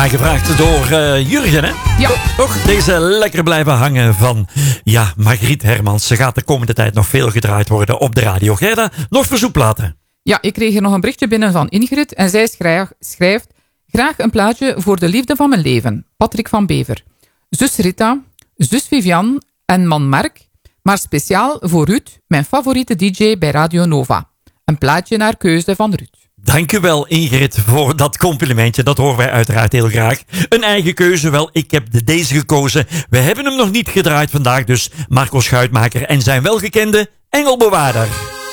Aangevraagd door Jurgen, hè? Ja. Toch? Deze lekker blijven hangen van, Margriet Hermans. Ze gaat de komende tijd nog veel gedraaid worden op de radio. Gerda, nog verzoekplaten? Ja, ik kreeg hier nog een berichtje binnen van Ingrid. En zij schrijft... Graag een plaatje voor de liefde van mijn leven. Patrick van Bever. Zus Rita, zus Vivian en man Mark. Maar speciaal voor Ruud, mijn favoriete DJ bij Radio Nova. Een plaatje naar keuze van Ruud. Dankjewel Ingrid voor dat complimentje. Dat horen wij uiteraard heel graag. Een eigen keuze, wel, ik heb deze gekozen. We hebben hem nog niet gedraaid vandaag, dus Marco Schuitmaker en zijn welgekende Engelbewaarder.